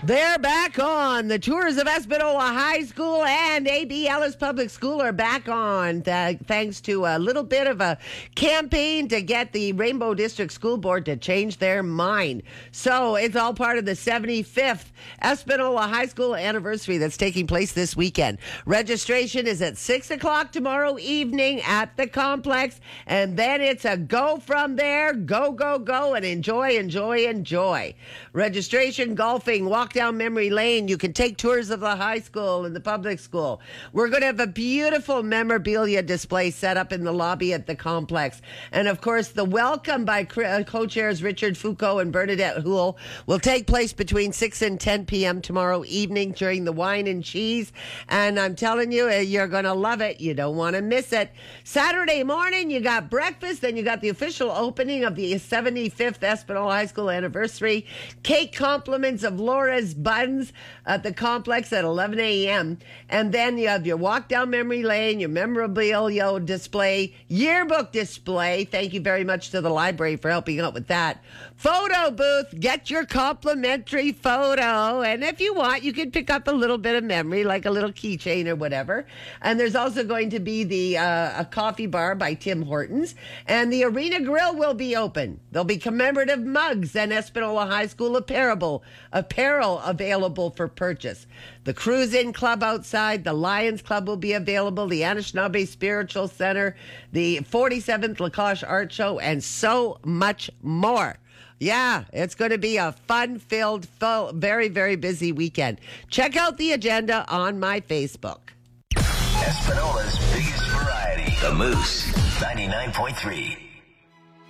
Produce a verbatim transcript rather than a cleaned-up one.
They're back on. The tours of Espanola High School and A B Ellis Public School are back on, th- thanks to a little bit of a campaign to get the Rainbow District School Board to change their mind. So it's all part of the seventy-fifth Espanola High School anniversary that's taking place this weekend. Registration is at six o'clock tomorrow evening at the complex, and then it's a go from there. Go, go, go, and enjoy, enjoy, enjoy. Registration, golfing, walk down memory lane. You can take tours of the high school and the public school. We're going to have a beautiful memorabilia display set up in the lobby at the complex. And of course, the welcome by co-chairs Richard Foucault and Bernadette Houle will take place between six and ten p.m. tomorrow evening during the wine and cheese. And I'm telling you, you're going to love it. You don't want to miss it. Saturday morning, you got breakfast, then you got the official opening of the seventy-fifth Espanola High School anniversary. Cake compliments of Laura's Buns at the complex at eleven a.m. And then you have your walk down memory lane, your memorabilia display, yearbook display. Thank you very much to the library for helping out with that. Photo booth, get your complimentary photo. And if you want, you can pick up a little bit of memory, like a little keychain or whatever. And there's also going to be the uh, a coffee bar by Tim Hortons. And the Arena Grill will be open. There'll be commemorative mugs and Espanola High School apparel, apparel available for purchase. The Cruise In Club outside, the Lions Club will be available, the Anishinaabe Spiritual Center, the forty-seventh Lacoste Art Show, and so much more. Yeah, it's going to be a fun-filled, full, very, very busy weekend. Check out the agenda on my Facebook. Espanola's biggest variety. The Moose, ninety-nine point three.